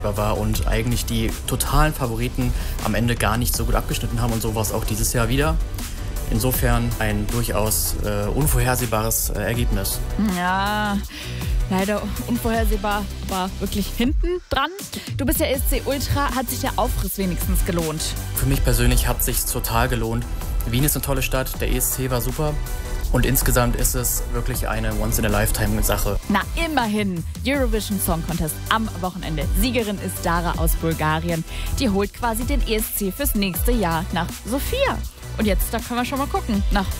war und eigentlich die totalen Favoriten am Ende gar nicht so gut abgeschnitten haben und so war es auch dieses Jahr wieder. Insofern ein durchaus unvorhersehbares Ergebnis. Ja, leider unvorhersehbar, aber wirklich hinten dran. Du bist ja ESC Ultra, hat sich der Aufriss wenigstens gelohnt? Für mich persönlich hat es sich total gelohnt. Wien ist eine tolle Stadt, der ESC war super. Und insgesamt ist es wirklich eine Once-in-a-Lifetime-Sache. Na, immerhin. Eurovision Song Contest am Wochenende. Siegerin ist Dara aus Bulgarien. Die holt quasi den ESC fürs nächste Jahr nach Sofia. Und jetzt, da können wir schon mal gucken, nach